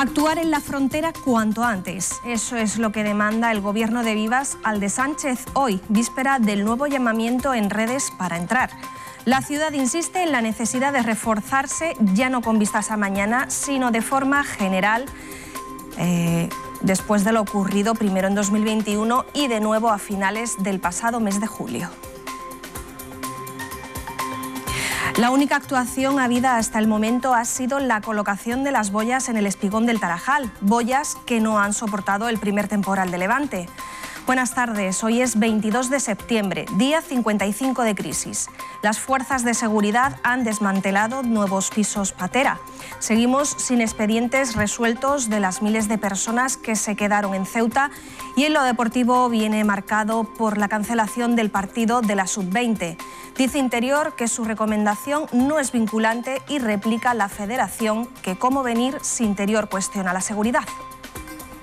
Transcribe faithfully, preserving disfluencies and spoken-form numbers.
Actuar en la frontera cuanto antes. Eso es lo que demanda el gobierno de Vivas al de Sánchez hoy, víspera del nuevo llamamiento en redes para entrar. La ciudad insiste en la necesidad de reforzarse, ya no con vistas a mañana, sino de forma general, eh, después de lo ocurrido primero en dos mil veintiuno y de nuevo a finales del pasado mes de julio. La única actuación habida hasta el momento ha sido la colocación de las boyas en el espigón del Tarajal, boyas que no han soportado el primer temporal de levante. Buenas tardes, hoy es veintidós de septiembre, día cincuenta y cinco de crisis. Las fuerzas de seguridad han desmantelado nuevos pisos patera. Seguimos sin expedientes resueltos de las miles de personas que se quedaron en Ceuta y en lo deportivo viene marcado por la cancelación del partido de la sub veinte. Dice Interior que su recomendación no es vinculante y replica la Federación que cómo venir si Interior cuestiona la seguridad.